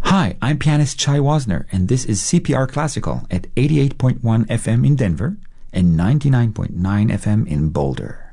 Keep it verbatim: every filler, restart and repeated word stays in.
Hi, I'm pianist Chai Wasner, and this is C P R Classical at eighty-eight point one F M in Denver and ninety-nine point nine F M in Boulder.